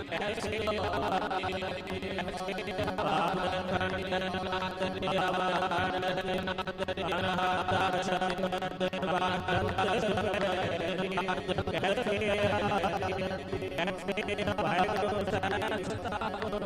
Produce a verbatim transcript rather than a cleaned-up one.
ਐਸੇ ਆਵਾਰੇ ਐਸੇ ਆਵਾਰ ਖੰਡਨ ਨਾਦ ਆਵਾਰ ਨਾਦ ਅਨਹਦ ਸ਼ਬਦ ਬਾਤ ਕੈਸੇ ਐਸੇ ਵਾਹਿਗੁਰੂ ਸਤਿ